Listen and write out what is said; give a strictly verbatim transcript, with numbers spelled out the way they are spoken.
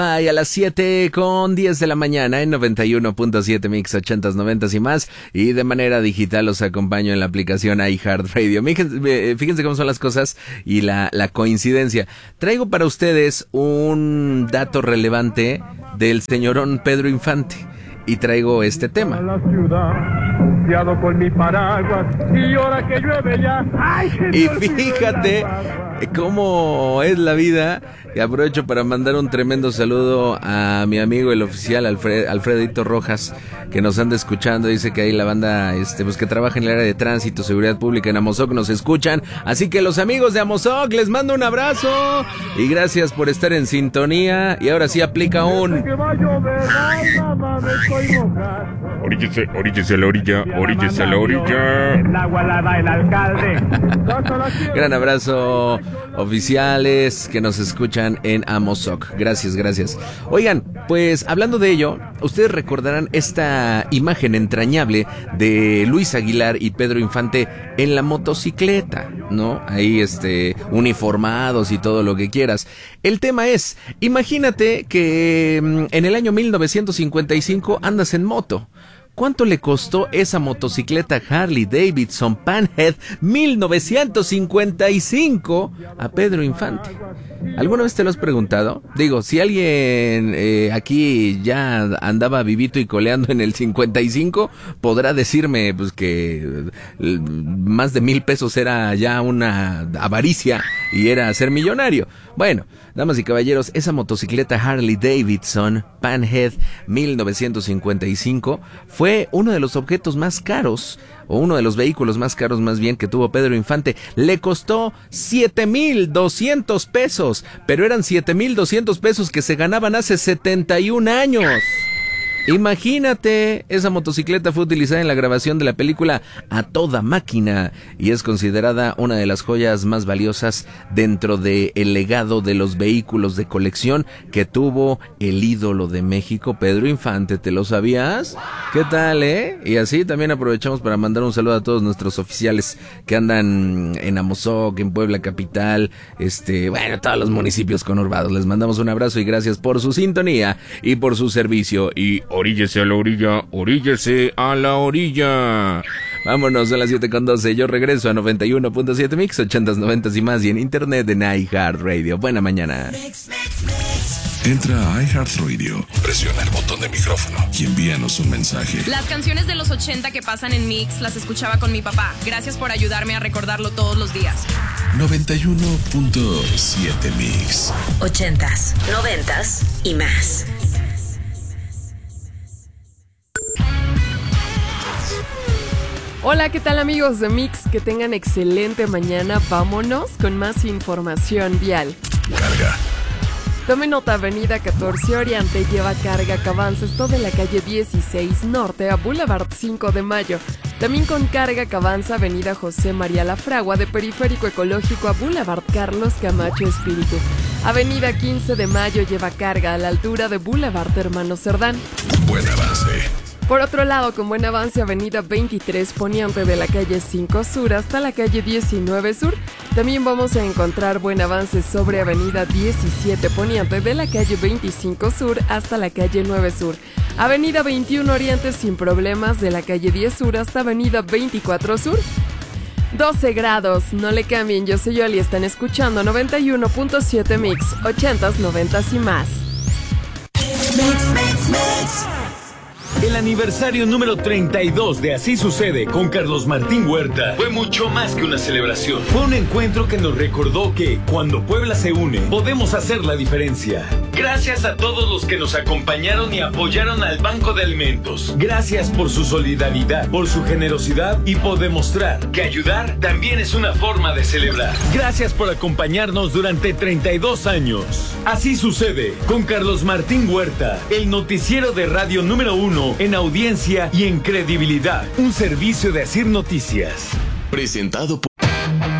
Y a las siete con diez de la mañana en noventa y uno punto siete Mix ochentas, noventas y más, y de manera digital los acompaño en la aplicación iHeartRadio. Fíjense, fíjense cómo son las cosas y la, la coincidencia. Traigo para ustedes un dato relevante del señorón Pedro Infante y traigo este tema. Y fíjate cómo es la vida. Y aprovecho para mandar un tremendo saludo a mi amigo el oficial Alfred, Alfredito Rojas, que nos anda escuchando. Dice que ahí la banda este pues que trabaja en el área de tránsito, seguridad pública en Amozoc nos escuchan. Así que los amigos de Amozoc, les mando un abrazo y gracias por estar en sintonía. Y ahora sí aplica un Oríllese, oríllese a la orilla, oríllese a la orilla. El agua la da el alcalde. Gran abrazo, oficiales que nos escuchan en Amozoc. Gracias, gracias. Oigan, pues hablando de ello, ustedes recordarán esta imagen entrañable de Luis Aguilar y Pedro Infante en la motocicleta, ¿no? Ahí, este, uniformados y todo lo que quieras. El tema es, imagínate que en el año mil novecientos cincuenta y cinco andas en moto. ¿Cuánto le costó esa motocicleta Harley Davidson Panhead mil novecientos cincuenta y cinco a Pedro Infante? ¿Alguna vez te lo has preguntado? Digo, si alguien eh, aquí ya andaba vivito y coleando en el cincuenta y cinco, podrá decirme pues que eh, más de mil pesos era ya una avaricia y era ser millonario. Bueno, damas y caballeros, esa motocicleta Harley Davidson Panhead mil novecientos cincuenta y cinco fue uno de los objetos más caros, o uno de los vehículos más caros más bien que tuvo Pedro Infante. Le costó siete mil doscientos pesos, pero eran siete mil doscientos pesos que se ganaban hace setenta y un años. Imagínate, esa motocicleta fue utilizada en la grabación de la película A Toda Máquina y es considerada una de las joyas más valiosas dentro del legado de los vehículos de colección que tuvo el ídolo de México, Pedro Infante. ¿Te lo sabías? ¿Qué tal, eh? Y así también aprovechamos para mandar un saludo a todos nuestros oficiales que andan en Amozoc, en Puebla Capital, este, bueno, todos los municipios conurbados. Les mandamos un abrazo y gracias por su sintonía y por su servicio. Y Oríllese a la orilla, oríllese a la orilla. Vámonos a las siete con doce. Yo regreso a noventa y uno punto siete Mix, ochentas, noventas y más, y en internet en iHeartRadio. Buena mañana. Entra a iHeartRadio, presiona el botón de micrófono y envíanos un mensaje. Las canciones de los ochenta que pasan en Mix las escuchaba con mi papá. Gracias por ayudarme a recordarlo todos los días. noventa y uno punto siete Mix. Ochentas, noventas y más. Hola, ¿qué tal amigos de Mix? Que tengan excelente mañana. Vámonos con más información vial. Carga. Tome nota, avenida catorce Oriente lleva carga que avanza esto de la calle dieciséis Norte a Boulevard cinco de Mayo. También con carga que avanza avenida José María Lafragua de Periférico Ecológico a Boulevard Carlos Camacho Espíritu. Avenida quince de Mayo lleva carga a la altura de Boulevard Hermano Cerdán. Buen avance. Por otro lado, con buen avance, avenida veintitrés Poniente de la calle cinco Sur hasta la calle diecinueve Sur. También vamos a encontrar buen avance sobre avenida diecisiete Poniente de la calle veinticinco Sur hasta la calle nueve Sur. Avenida veintiuno Oriente sin problemas de la calle diez Sur hasta avenida veinticuatro Sur. doce grados, no le cambien, yo soy Yoli, están escuchando noventa y uno punto siete Mix, ochentas, noventas y más. Mix, mix, mix. El aniversario número treinta y dos de Así Sucede con Carlos Martín Huerta fue mucho más que una celebración. Fue un encuentro que nos recordó que cuando Puebla se une, podemos hacer la diferencia. Gracias a todos los que nos acompañaron y apoyaron al Banco de Alimentos. Gracias por su solidaridad, por su generosidad y por demostrar que ayudar también es una forma de celebrar. Gracias por acompañarnos durante treinta y dos años. Así Sucede con Carlos Martín Huerta, el noticiero de radio número uno en audiencia y en credibilidad. Un servicio de Asir Noticias. Presentado por